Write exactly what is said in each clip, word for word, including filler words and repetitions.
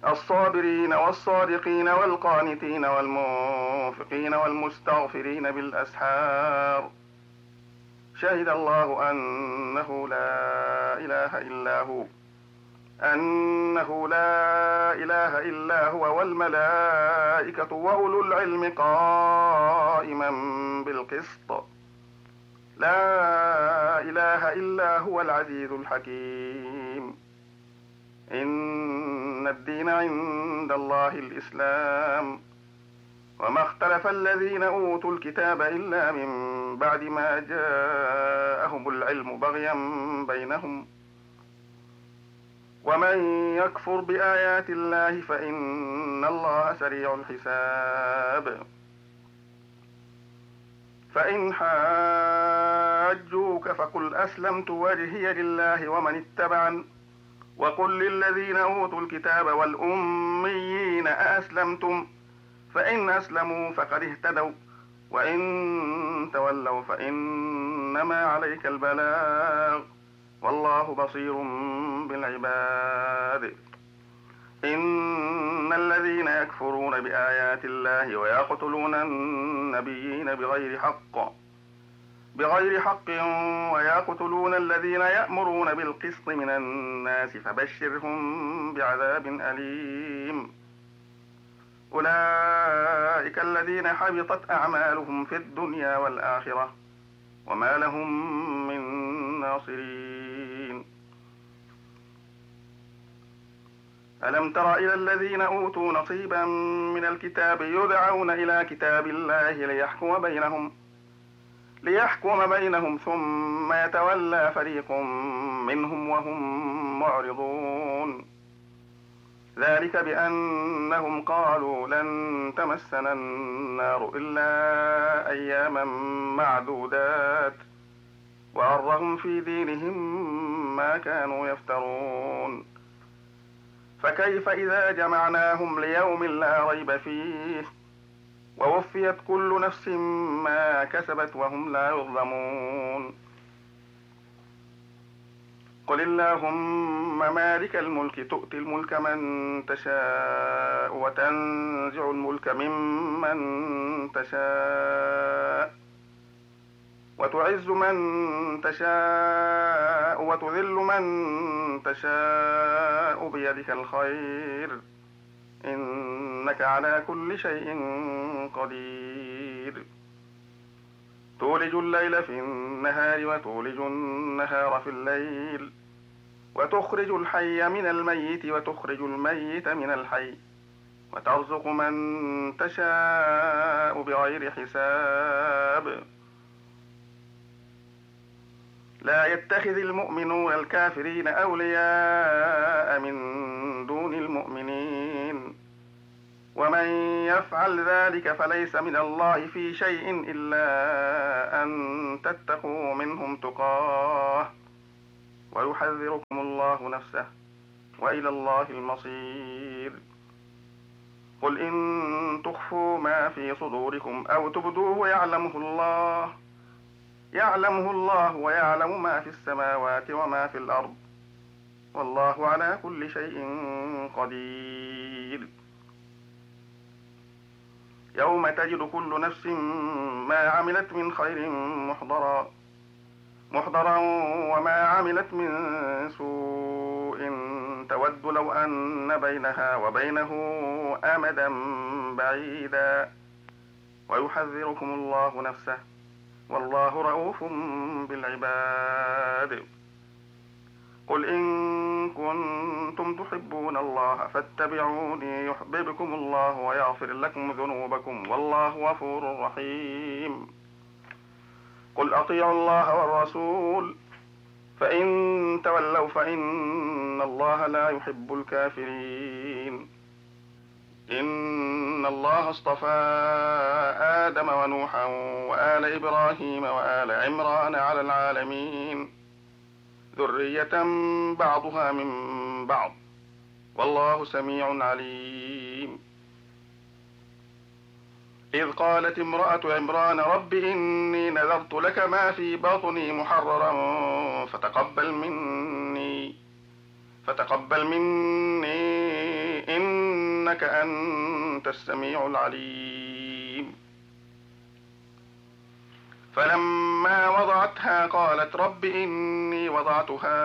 الصابرين والصادقين والقانتين والمنفقين والمستغفرين بالأسحار شهد الله أنه لا إله إلا هو أنه لا إله إلا هو والملائكة وأولو العلم قائما بالقسط لا إله إلا هو العزيز الحكيم إن الدين عند الله الإسلام وما اختلف الذين أوتوا الكتاب إلا من بعد ما جاءهم العلم بغيا بينهم ومن يكفر بآيات الله فإن الله سريع الحساب فإن حاجوك فقل أسلمت وجهي لله ومن اتبعن وقل للذين أوتوا الكتاب والأميين أأسلمتم فإن أسلموا فقد اهتدوا وإن تولوا فإنما عليك البلاغ والله بصير بالعباد إن الذين يكفرون بآيات الله ويقتلون النبيين بغير حق بغير حق ويقتلون الذين يأمرون بالقسط من الناس فبشرهم بعذاب أليم أولئك الذين حبطت أعمالهم في الدنيا والآخرة وما لهم من ناصرين ألم تر إلى الذين أوتوا نصيبا من الكتاب يدعون إلى كتاب الله ليحكم بينهم ليحكم بينهم ثم يتولى فريق منهم وهم معرضون ذلك بأنهم قالوا لن تمسنا النار إلا أياما معدودات وغرهم في دينهم ما كانوا يفترون فكيف إذا جمعناهم ليوم لا ريب فيه ووفيت كل نفس ما كسبت وهم لا يظلمون قل اللهم مالك الملك تؤتي الملك من تشاء وتنزع الملك ممن تشاء وتعز من تشاء وتذل من تشاء بيدك الخير إنك على كل شيء قدير تولج الليل في النهار وتولج النهار في الليل وتخرج الحي من الميت وتخرج الميت من الحي وترزق من تشاء بغير حساب لا يتخذ المؤمنون الكافرين أولياء من دون المؤمنين ومن يفعل ذلك فليس من الله في شيء إلا أن تتقوا منهم تقاه ويحذركم الله نفسه وإلى الله المصير قل إن تخفوا ما في صدوركم أو تبدوه يعلمه الله يعلمه الله ويعلم ما في السماوات وما في الأرض والله على كل شيء قدير يوم تجد كل نفس ما عملت من خير محضرا محضرا وما عملت من سوء تود لو أن بينها وبينه أمدا بعيدا ويحذركم الله نفسه والله رؤوف بالعباد قل إن كنتم تحبون الله فاتبعوني يحببكم الله ويغفر لكم ذنوبكم والله غفور رحيم قل أطيعوا الله والرسول فإن تولوا فإن الله لا يحب الكافرين إن الله اصطفى آدم ونوحا وآل إبراهيم وآل عمران على العالمين ذرية بعضها من بعض والله سميع عليم إذ قالت امرأة عمران رب إني نذرت لك ما في بطني محررا فتقبل مني فتقبل مني إن إنك أنت السميع العليم. فلما وضعتها قالت رب إني وضعتها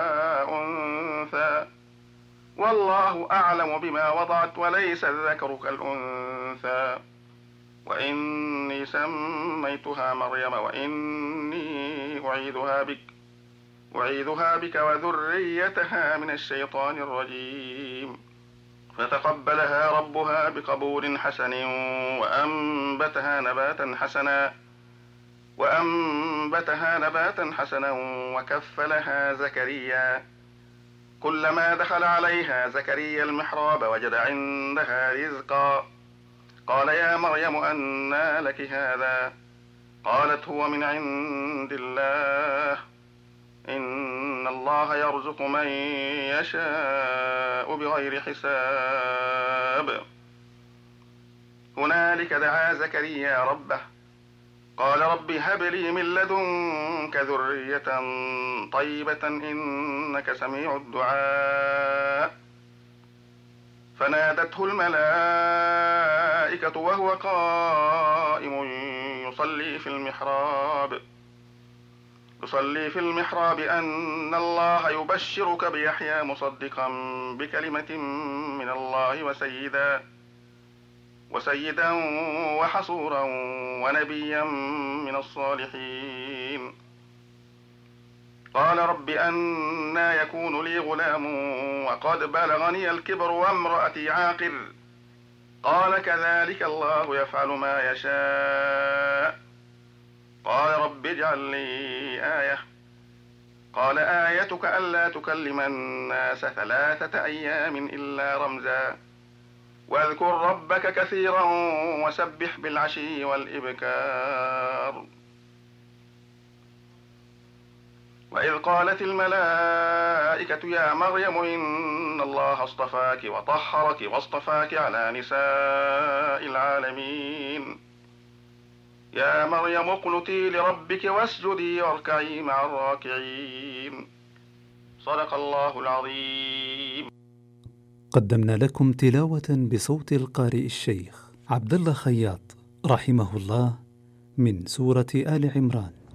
أنثى والله أعلم بما وضعت وليس الذكر كالأنثى وإني سميتها مريم وإني أعيذها بك أعيذها بك وذريتها من الشيطان الرجيم. فتقبلها ربها بقبول حسن وأنبتها نباتا حسنا وأنبتها نباتا حسنا وكفلها زكريا. كلما دخل عليها زكريا المحراب وجد عندها رزقا قال يا مريم أنى لك هذا؟ قالت هو من عند الله إن الله يرزق من يشاء بغير حساب. هنالك دعا زكريا ربه قال رب هب لي من لدنك ذرية طيبة إنك سميع الدعاء. فنادته الملائكة وهو قائم يصلي في المحراب يصلي في المحراب أن الله يبشرك بيحيى مصدقا بكلمة من الله وسيدا وسيدا وحصورا ونبيا من الصالحين. قال رب أنى يكون لي غلام وقد بلغني الكبر وامرأتي عاقر؟ قال كذلك الله يفعل ما يشاء. قال رب اجعل لي آية. قال آيتك ألا تكلم الناس ثلاثة أيام إلا رمزا واذكر ربك كثيرا وسبح بالعشي والإبكار. وإذ قالت الملائكة يا مريم إن الله اصطفاك وطهرك واصطفاك على نساء العالمين. يا مريم اقنتي لربك واسجدي واركعي مع الراكعين. صدق الله العظيم. قدمنا لكم تلاوة بصوت القارئ الشيخ عبد الله خياط رحمه الله من سورة آل عمران.